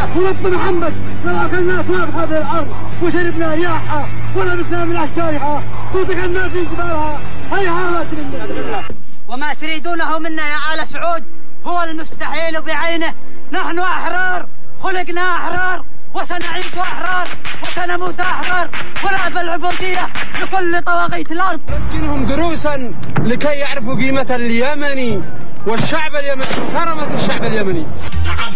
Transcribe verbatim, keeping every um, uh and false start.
ورب محمد لو اكلنا تراب هذه الارض وشربنا رياحها ولبسنا من اشجارها وسكننا في جبالها هيهات بالله. وما تريدونه منا يا آل سعود هو المستحيل بعينه. نحن احرار، خلقنا احرار وسنعيش احرار وسنموت احرار ونأبى العبوديه لكل طواغيت الارض. نمكنهم دروسا لكي يعرفوا قيمه اليمني والشعب اليمني وكرامه الشعب اليمني.